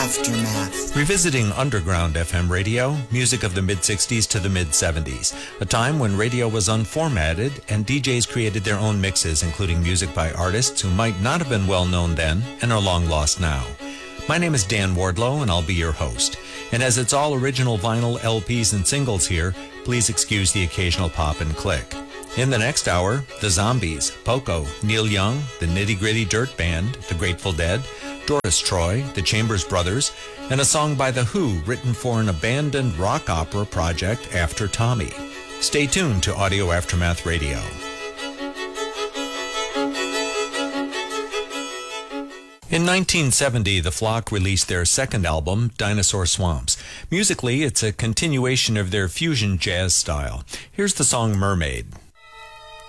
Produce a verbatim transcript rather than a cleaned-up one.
Aftermath. Revisiting underground F M radio, music of the mid-sixties to the mid-seventies, a time when radio was unformatted and D Js created their own mixes, including music by artists who might not have been well known then and are long lost now. My name is Dan Wardlow, and I'll be your host. And as it's all original vinyl L Ps and singles here, please excuse the occasional pop and click. In the next hour, The Zombies, Poco, Neil Young, The Nitty Gritty Dirt Band, The Grateful Dead, Doris Troy, The Chambers Brothers, and a song by The Who written for an abandoned rock opera project after Tommy. Stay tuned to Audio Aftermath Radio. In nineteen seventy, The Flock released their second album, Dinosaur Swamps. Musically, it's a continuation of their fusion jazz style. Here's the song Mermaid.